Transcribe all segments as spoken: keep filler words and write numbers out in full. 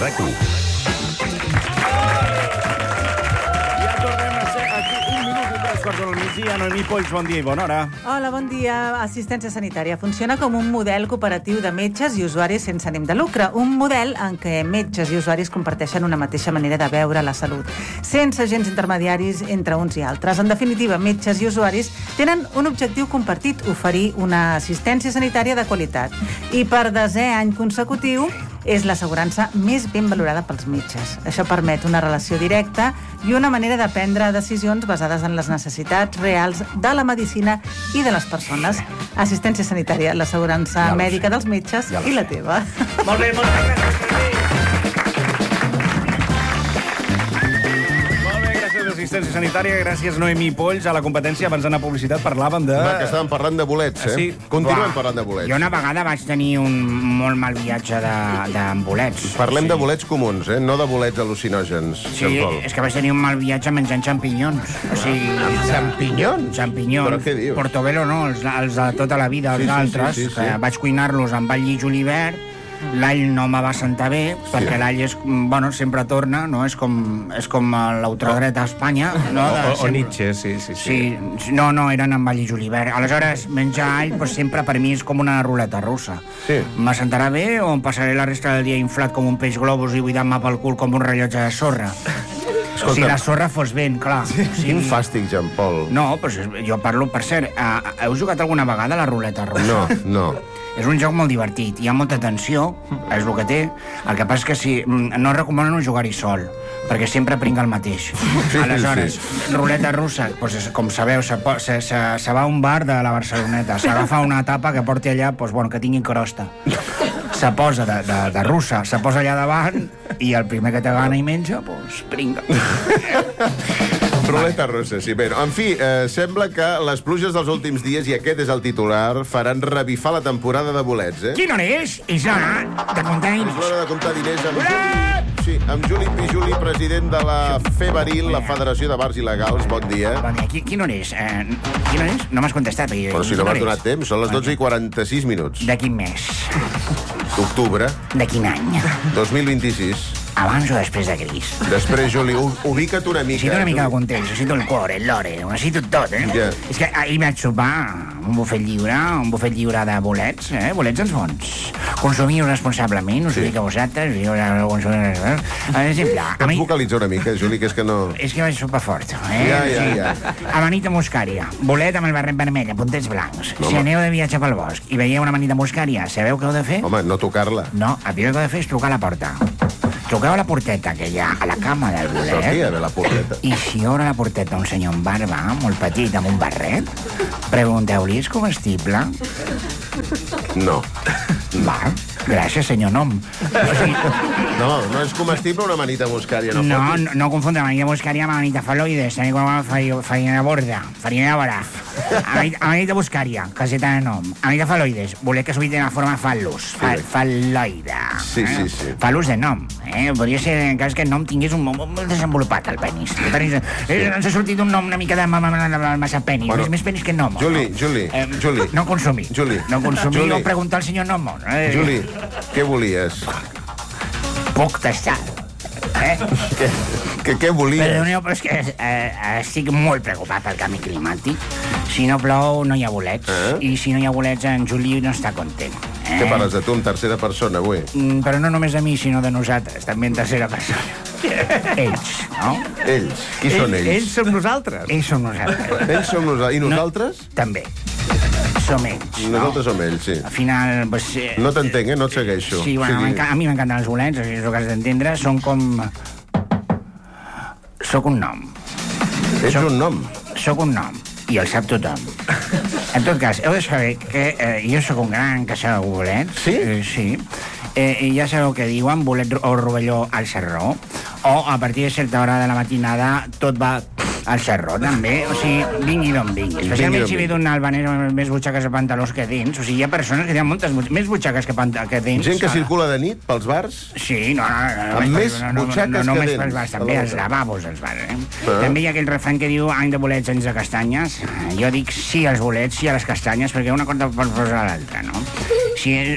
RAC1. Ja tornem a ser aquí un minut i tres quarts del migdia. Noemí Polls, bon dia i bona hora. Hola, bon dia. Assistència sanitària funciona com un model cooperatiu de metges i usuaris sense ànim de lucre. Un model en què metges i usuaris comparteixen una mateixa manera de veure la salut, sense agents intermediaris entre uns i altres. En definitiva, metges i usuaris tenen un objectiu compartit, oferir una assistència sanitària de qualitat. I per desè any consecutiu és l'assegurança més ben valorada pels metges. Això permet una relació directa i una manera de prendre decisions basades en les necessitats reals de la medicina i de les persones. Assistència sanitària, l'assegurança ja mèdica dels metges ja i la teva. Molt bé, moltes gràcies. Assistència sanitària, gràcies Noemí Polls. A la competència, abans d'anar a publicitat, parlàvem de... Va, que estàvem parlant de bolets, eh? Ah, sí? Continuem Uah, parlant de bolets. Jo una vegada vaig tenir un molt mal viatge de, de bolets. Parlem sí. de bolets comuns, eh? No de bolets al·lucinògens. Sí, és que vaig tenir un mal viatge menjant xampinyons. O sigui... Amb xampinyons? Xampinyons. Però què dius? Portobello no, els, els de tota la vida, els Sí, sí, altres. sí, sí, sí. Que vaig cuinar-los amb all i julivert. L'all no me va sentar bé, perquè l'all és, bueno, sempre torna, no? És com, és com l'ultradreta a Espanya, no? De, O, o Nietzsche, sí, sí, sí. Sí, no, no, eren amb all i julivert. Aleshores, menjar all, doncs, sempre per mi és com una ruleta russa. Sí. Me sentarà bé o em passaré la resta del dia inflat com un peix globus i buidant-me pel cul com un rellotge de sorra? Escolta, si la sorra fos vent, clar. Sí. Quin fàstic, Jean Paul. No, però jo parlo, per cert, uh, heu jugat alguna vegada a la ruleta russa? No, no. És un joc molt divertit, hi ha molta tensió, és el que té. El que passa és que si, no recomano no jugar-hi sol, perquè sempre pringa el mateix. Sí, Aleshores, sí. ruleta russa, doncs, com sabeu, se, se, se, se va a un bar de la Barceloneta, s'agafa una tapa que porti allà, doncs, bueno, que tingui crosta. Se posa de, de, de russa, se posa allà davant, i el primer que té gana i menja, doncs, pringa. Ruleta russa, sí. Bé, en fi, eh, sembla que les pluges dels últims dies, i aquest és el titular, faran revifar la temporada de bolets, eh? Quina hora és? És hora de comptar És diners. l'hora de comptar diners amb Juli... Sí, amb Juli Pijuli, president de la FEBARIL, la Federació de Bars Il·legals. Bon dia. Bon dia. Qui- Quina hora és? Eh, quina hora és? No m'has contestat. Perquè... Però si no quina m'has hora donat és? temps, són les dotze i quaranta-sis minuts. De quin mes? D'octubre, De quin any? dos mil vint-i-sis. Abans o després de Cris? Després, Juli, u- ubica't una mica. Necessito una mica de Juli. context, necessito el cuore, l'ore, ho necessito tot, eh? Ja. És que ahir vaig sopar un bufet lliure, un bufet lliure de bolets, eh? Bolets els bons. Consumiu responsablement, us Sí. ho dic a vosaltres, jo ja consumiu... Per exemple, a Pots mi... vocalitzar una mica, Juli, que és que no... És que vaig sopar fort, eh? Ja, ja, Sí. ja. Amanita muscària, bolet amb el barret vermell, puntets blancs. No, si home. aneu de viatge pel bosc i veieu una amanita muscària, sabeu què heu de fer? Home, no tocar-la. No, el primer que heu de fer és trucar a la porta. Truqueu a la porteta que hi ha a la cama del Però aquí hi ha bolet. la porteta. I si obre la porteta un senyor amb barba, molt petit, amb un barret, pregunteu-li, és comestible? No. Va, gràcies, senyor Nom. O sigui, No, no és comestible una manita muscària, no, no, fotis. no, no confondre manita muscària amb manita faloides, també com farina, farina borda, farina de bora. Amanita, amanita muscària, caseta de nom. Amanita faloides, bolet que s'ubica en la forma fal·lus, fa, fal·loide. Sí, sí, sí. Fal·lus de nom, eh? Podria ser en cas que el nom tingués un molt, molt desenvolupat, el penis. El penis eh, ens ha sortit un nom una mica de ma- ma- ma- massa penis, Bueno, més, més penis que nom. Juli, no? Juli, Eh, Juli. No consumir. Juli. No consumir Juli. o preguntar al senyor Nomo. Eh? Juli, què volies? Puc tastar. Eh? Què, què, què volies? Perdoneu, però és que eh, estic molt preocupat pel canvi climàtic. Si no plou, no hi ha bolets. Eh? I si no hi ha bolets, en Juli no està content. Eh? Què parles de tu en tercera persona, avui? Mm, Però no només de mi, sinó de nosaltres, també en tercera persona. Ells, no? Ells. Qui són ells? Ells som nosaltres. Ells som nosaltres. Ells som nosaltres. I nosaltres? També. Som ells, no? Nosaltres som ells, sí. Al final, pues, eh, No t'entenc, eh? No et segueixo. Sí, bueno, O sigui, m'enca- a mi m'encanten els bolets, això és el que has d'entendre. Són com... Soc un nom. ets un nom. Soc un nom. I el sap tothom. En tot cas, heu de saber que eh, jo sóc un gran caçador de bolets. Sí? Eh, sí. Eh, I ja sabeu què diuen, bolet o rovelló al serró. O a partir de certa hora de la matinada tot va al serró, també. O sigui, vingui d'on vingui. Especialment si ve d'un albanès amb més butxaques a pantalons que dins. O sigui, hi ha persones que tenen moltes butxaques, més butxaques que, panta, que dins. Gent que circula de nit pels bars? Sí, no, no, no, no Amb només més per- no, no, butxaques no, que només dents, pels bars, a també la als boca. lavabos dels bars. Eh? Ah. També hi ha aquell refrany que diu any de bolets, anys de castanyes. Jo dic sí als bolets, sí a les castanyes, perquè una cosa per posar l'altra, no? Sí, és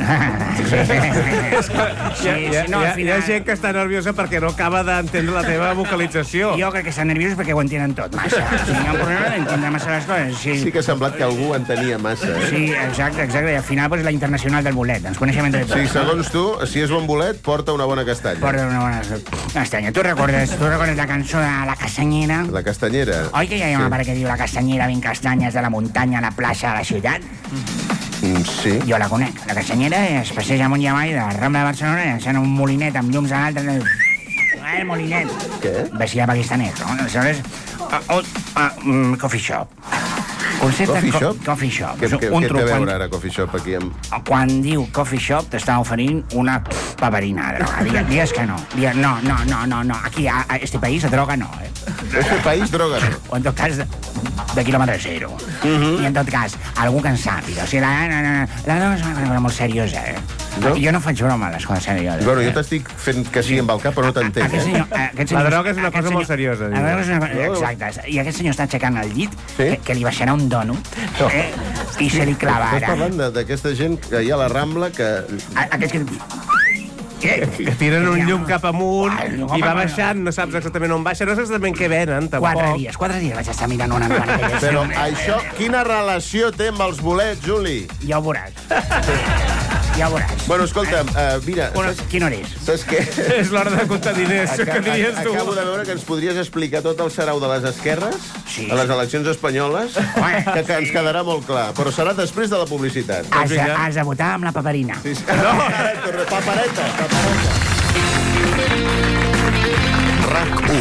que hi ha gent que està nerviosa perquè no acaba d'entendre la teva vocalització. Jo crec que estan nerviosos perquè ho entenen tot, massa. Si hi ha un problema d'entendre massa les coses. Sí. sí que ha semblat que algú entenia massa. Eh? Sí, exacte, exacte. I al final, pues, la internacional del bolet. Ens coneixem entre tots. Sí, segons tu, si és bon bolet, porta una bona castanya. Porta una bona castanya. Tu recordes, tu recordes la cançó de La Castanyera? La castanyera. Oi que hi ha una part que diu La Castanyera, vint castanyes de la muntanya a la plaça de la ciutat? Mm, sí. Jo la conec. La Castanyera es passeja amunt i avall de la Rambla de Barcelona i encén un molinet amb llums a l'altre. El molinet. Què? Vestida pakistanès, no? Aleshores, uh, uh, uh, coffee shop. Concepte coffee co shop? Coffee shop. Què, què, un què té a veure quan, ara coffee shop aquí amb... Quan diu coffee shop t'està oferint una paperina de droga. Digues, digues que no. Digues, no, no, no, no, no. Aquí, a, a este país, a droga no, eh? Este país, droga no. O en tot cas, de, de quilòmetre zero. Uh -huh. I en tot cas, algú que en sàpiga. O sigui, la, la, la, la droga és una cosa molt seriosa, eh? No? Jo no faig broma, les coses serioses. Bueno, jo t'estic fent que sí amb el cap, però no t'entenc. Aquest senyor, aquest senyor, la droga és una cosa senyor, molt seriosa. La droga és una cosa... Exacte. I aquest senyor està aixecant el llit, sí? que, que li baixarà un dònut, eh? I se li clavarà. Estàs parlant d'aquesta gent que hi ha a la Rambla que... Aquest que... Que, que tiren un llum cap amunt i va baixant, no saps exactament on baixa, no saps exactament què venen, tampoc. Quatre dies, quatre dies vaig estar mirant una novel·la. Però això, quina relació té amb els bolets, Juli? Ja ho veuràs. Ja ho veuràs. Bueno, escolta'm, uh, mira... Bueno, quin hora és? Saps què? És l'hora de comptar diners, Acab que diries tu. Acabo de veure que ens podries explicar tot el sarau de les esquerres sí. a les eleccions espanyoles, que, que ens quedarà molt clar, però serà després de la publicitat. Has de, has de votar amb la paperina. Sí, sí. No, papereta, papereta. RAC u.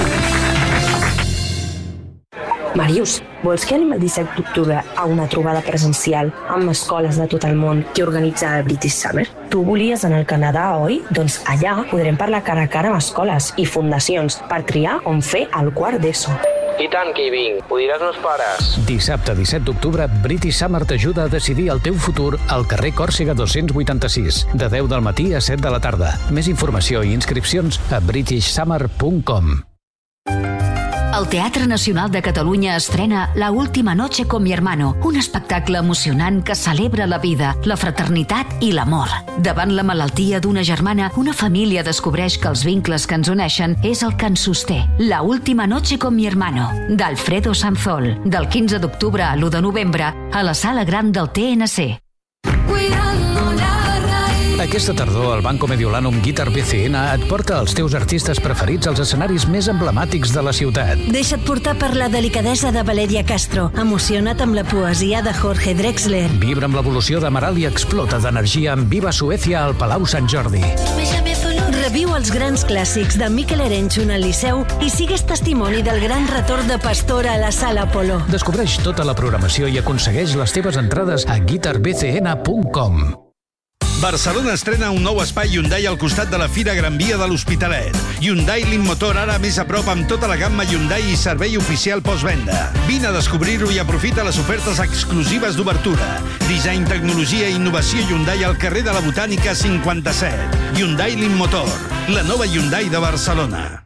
Màrius, vols que anem el disset d'octubre a una trobada presencial amb escoles de tot el món que organitza el British Summer? Tu volies anar al Canadà, oi? Doncs allà podrem parlar cara a cara amb escoles i fundacions per triar on fer el quart d'ESO. I tant que hi vinc, ho diràs meus pares. Dissabte disset d'octubre, British Summer t'ajuda a decidir el teu futur al carrer Còrsega dos-cents vuitanta-sis, de deu del matí a set de la tarda. Més informació i inscripcions a british summer punt com. El Teatre Nacional de Catalunya estrena La última noche con mi hermano, un espectacle emocionant que celebra la vida, la fraternitat i l'amor. Davant la malaltia d'una germana, una família descobreix que els vincles que ens uneixen és el que ens sosté. La última noche con mi hermano, d'Alfredo Sanzol, del quinze d'octubre a l'u de novembre, a la Sala Gran del T N C. Aquesta tardor, el Banco Mediolanum Guitar B C N et porta els teus artistes preferits als escenaris més emblemàtics de la ciutat. Deixa't portar per la delicadesa de Valeria Castro. Emociona't amb la poesia de Jorge Drexler. Vibra amb l'evolució d'Amaral i explota d'energia amb Viva Suècia al Palau Sant Jordi. Reviu els grans clàssics de Miquel Erenchun al Liceu i sigues testimoni del gran retorn de Pastor a la Sala Apolo. Descobreix tota la programació i aconsegueix les teves entrades a guitar b c n punt com. Barcelona estrena un nou espai Hyundai al costat de la Fira Gran Via de l'Hospitalet. Hyundai Limmotor ara més a prop amb tota la gamma Hyundai i servei oficial postvenda. Vine a descobrir-ho i aprofita les ofertes exclusives d'obertura. Disseny, tecnologia i innovació Hyundai al carrer de la Botànica cinquanta-set. Hyundai Limmotor, la nova Hyundai de Barcelona.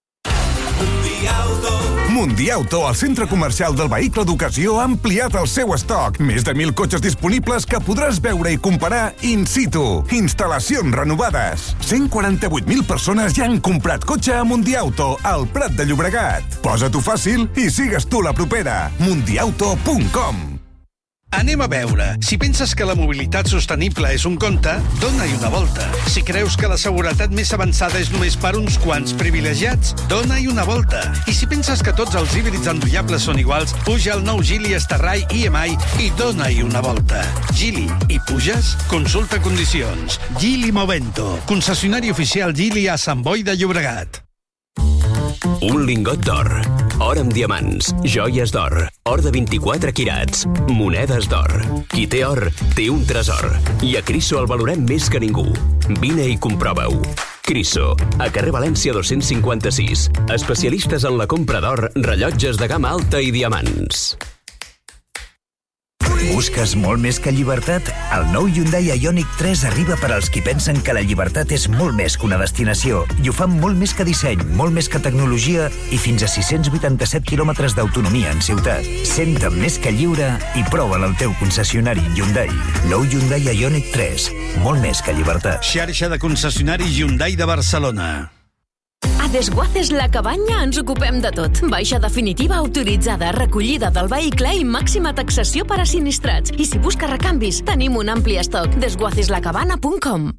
Mundiauto, el centre comercial del vehicle d'ocasió, ha ampliat el seu estoc. Més de mil cotxes disponibles que podràs veure i comparar in situ. Instal·lacions renovades. cent quaranta-vuit mil persones ja han comprat cotxe a Mundiauto, al Prat de Llobregat. Posa-t'ho fàcil i sigues tu la propera. mundiauto punt com. Anem a veure. Si penses que la mobilitat sostenible és un conte, dona-hi una volta. Si creus que la seguretat més avançada és només per uns quants privilegiats, dona-hi una volta. I si penses que tots els híbrids endollables són iguals, puja el nou Geely Starray I M I i dona-hi una volta. Geely, hi puges? Consulta condicions. Geely Movento, concessionari oficial Geely a Sant Boi de Llobregat. Un lingot d'or, or amb diamants, joies d'or, or de vint-i-quatre quirats, monedes d'or. Qui té or, té un tresor. I a Criso el valorem més que ningú. Vine i comprova-ho. Criso, a carrer València dos-cents cinquanta-sis. Especialistes en la compra d'or, rellotges de gamma alta i diamants. Busques molt més que llibertat? El nou Hyundai Ioniq tres arriba per als qui pensen que la llibertat és molt més que una destinació i ho fan molt més que disseny, molt més que tecnologia i fins a sis-cents vuitanta-set quilòmetres d'autonomia en ciutat. Senta més que lliure i prova'l al teu concessionari Hyundai. Nou Hyundai Ioniq tres, molt més que llibertat. Xarxa de concessionaris Hyundai de Barcelona. A Desguaces La Cabanya ens ocupem de tot. Baixa definitiva autoritzada, recollida del vehicle i màxima taxació per a sinistrats. I si busca recanvis, tenim un ampli estoc. desguaces la cabana punt com.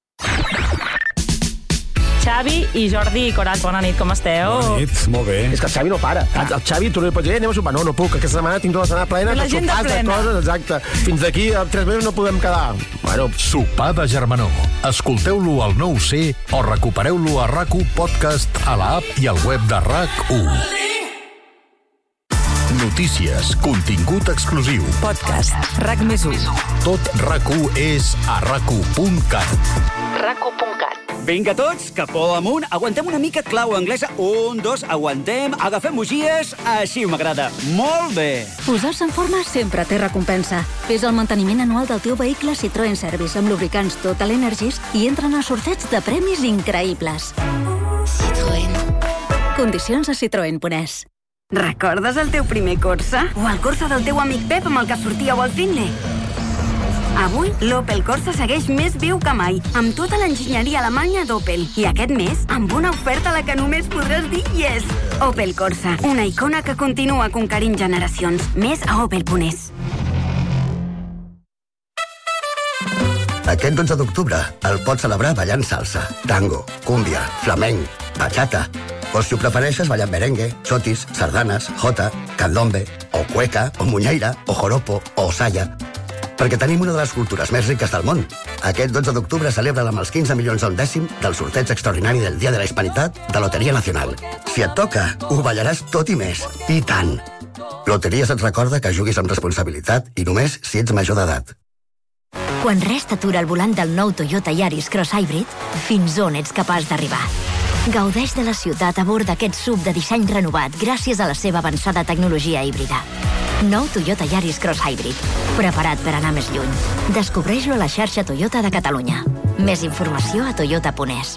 Xavi i Jordi Corat, bona nit, com esteu? Bona nit, molt bé. És que el Xavi no para. Ah. El Xavi, tu no li pots dir, anem a sopar. No, no puc. Aquesta setmana tinc tota la setmana plena de sopars, de coses, exacte. Fins d'aquí a tres mesos no podem quedar. Bueno. Sopar de germanor. Escolteu-lo al nou C o recupereu-lo a RAC u Podcast, a l'app i al web de RAC u. Notícies, contingut exclusiu. Podcast, RAC més u. Tot RAC u és a rac u punt cat. rac u punt cat. Vinga tots, capó amunt, aguantem una mica clau anglesa. Un, dos, aguantem, agafem bugies, així m'agrada. Molt bé. Posar-se en forma sempre té recompensa. Fes el manteniment anual del teu vehicle Citroën Service amb lubricants Total Energies i entren a sorteig de premis increïbles. Citroën. Condicions a citroen punt es. Recordes el teu primer Corsa? O el Corsa del teu amic Pep amb el que sortíeu al Finley? Avui, l'Opel Corsa segueix més viu que mai, amb tota l'enginyeria alemanya d'Opel. I aquest mes, amb una oferta a la que només podràs dir yes! Opel Corsa, una icona que continua conquerint generacions. Més a opel punt es. Aquest dotze d'octubre el pots celebrar ballant salsa, tango, cúmbia, flamenc, bachata. O si ho prefereixes, ballant merengue, chotis, sardanes, jota, candombe, o cueca, o muñeira, o joropo, o saya. Perquè tenim una de les cultures més riques del món. Aquest dotze d'octubre celebra amb els quinze milions al dècim del sorteig extraordinari del Dia de la Hispanitat de Loteria Nacional. Si et toca, ho ballaràs tot i més. I tant! Loteries et recorda que juguis amb responsabilitat i només si ets major d'edat. Quan res t'atura al volant del nou Toyota Yaris Cross Hybrid, fins on ets capaç d'arribar? Gaudeix de la ciutat a bord d'aquest S U V de disseny renovat gràcies a la seva avançada tecnologia híbrida. Nou Toyota Yaris Cross Hybrid. Preparat per anar més lluny. Descobreix-lo a la xarxa Toyota de Catalunya. Més informació a toyota punt es.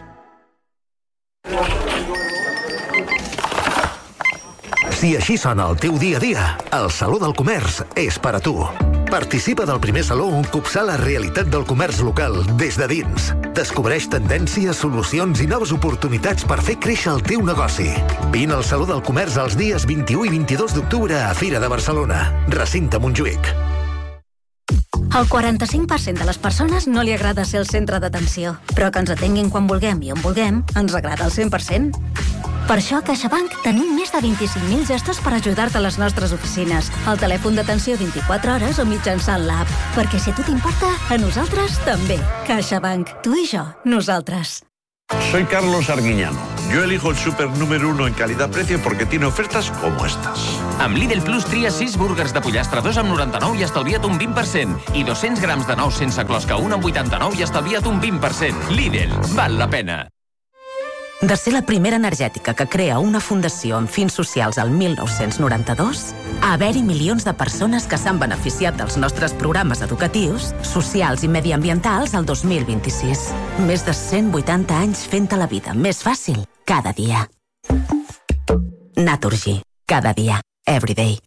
Si així sona el teu dia a dia, el Saló del Comerç és per a tu. Participa del primer saló on copsar la realitat del comerç local des de dins. Descobreix tendències, solucions i noves oportunitats per fer créixer el teu negoci. Vine al Saló del Comerç els dies vint-i-u i vint-i-dos d'octubre a Fira de Barcelona, recinte Montjuïc. Al quaranta-cinc per cent de les persones no li agrada ser el centre d'atenció, però que ens atenguin quan vulguem i on vulguem ens agrada al cent per cent. Per això a CaixaBank tenim més de vint-i-cinc mil gestos per ajudar-te a les nostres oficines, al telèfon d'atenció vint-i-quatre hores o mitjançant l'app. Perquè si a tu t'importa, a nosaltres també. CaixaBank, tu i jo, nosaltres. Soy Carlos Arguiñano. Yo elijo el súper número uno en calidad-precio porque tiene ofertas como estas. Amb Lidl Plus tria sis búrguers de pollastre dos amb noranta-nou i estalvia't un vint per cent. I dos-cents grams de nous sense closca un amb vuitanta-nou i estalvia't un vint per cent. Lidl, val la pena. De ser la primera energètica que crea una fundació amb fins socials al mil nou-cents noranta-dos, a haver-hi milions de persones que s'han beneficiat dels nostres programes educatius, socials i mediambientals al dos mil vint-i-sis. Més de cent vuitanta anys fent-te la vida més fàcil cada dia. Naturgy. Cada dia. Every day.